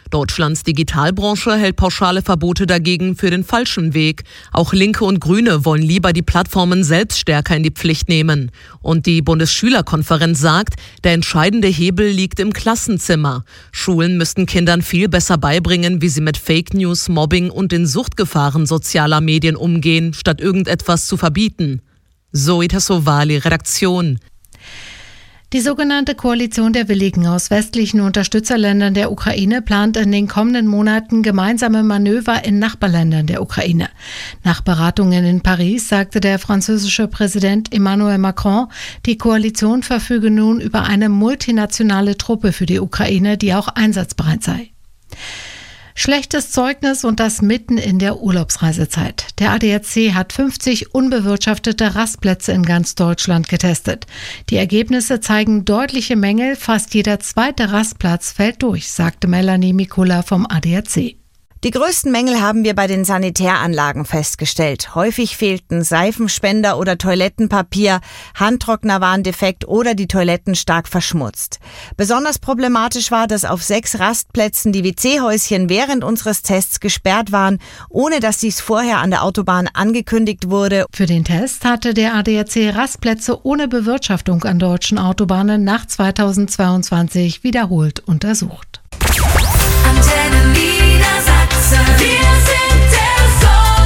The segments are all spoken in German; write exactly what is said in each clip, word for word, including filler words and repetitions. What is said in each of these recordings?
Deutschlands Digitalbranche hält pauschale Verbote dagegen für den falschen Weg. Auch Linke und Grüne wollen lieber die Plattformen selbst stärker in die Pflicht nehmen. Und die Bundesschülerkonferenz sagt, der entscheidende Hebel liegt im Klassenzimmer. Schulen müssten Kindern viel besser beibringen, wie sie mit Fake News, Mobbing und den Suchtgefahren sozialer Medien umgehen, statt irgendetwas zu verbieten. Zoe Tassovali, Redaktion. Die sogenannte Koalition der Willigen aus westlichen Unterstützerländern der Ukraine plant in den kommenden Monaten gemeinsame Manöver in Nachbarländern der Ukraine. Nach Beratungen in Paris sagte der französische Präsident Emmanuel Macron, die Koalition verfüge nun über eine multinationale Truppe für die Ukraine, die auch einsatzbereit sei. Schlechtes Zeugnis und das mitten in der Urlaubsreisezeit. Der A D A C hat fünfzig unbewirtschaftete Rastplätze in ganz Deutschland getestet. Die Ergebnisse zeigen deutliche Mängel. Fast jeder zweite Rastplatz fällt durch, sagte Melanie Mikula vom A D A C. Die größten Mängel haben wir bei den Sanitäranlagen festgestellt. Häufig fehlten Seifenspender oder Toilettenpapier, Handtrockner waren defekt oder die Toiletten stark verschmutzt. Besonders problematisch war, dass auf sechs Rastplätzen die W C-Häuschen während unseres Tests gesperrt waren, ohne dass dies vorher an der Autobahn angekündigt wurde. Für den Test hatte der A D A C Rastplätze ohne Bewirtschaftung an deutschen Autobahnen nach zweitausendzweiundzwanzig wiederholt untersucht. Antenne Niedersachsen. Wir sind der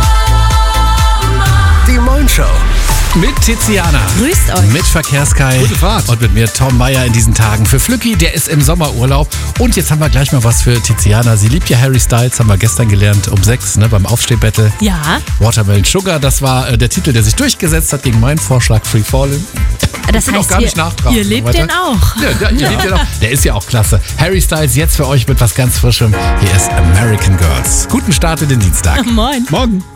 Sommer. Die Morgenshow. Mit Tiziana. Grüßt euch. Mit Verkehrskai. Gute Fahrt. Und mit mir Tom Meyer in diesen Tagen für Flücki. Der ist im Sommerurlaub. Und jetzt haben wir gleich mal was für Tiziana. Sie liebt ja Harry Styles, haben wir gestern gelernt, um sechs, ne, beim Aufstehbattle. Ja. Watermelon Sugar, das war äh, der Titel, der sich durchgesetzt hat gegen meinen Vorschlag Free Fallin'. Das heißt, auch gar ihr, nicht nachtragen. ihr lebt den auch. Ja, der, ihr lebt den auch. Der ist ja auch klasse. Harry Styles jetzt für euch mit was ganz Frischem. Hier ist American Girls. Guten Start in den Dienstag. Moin. Morgen.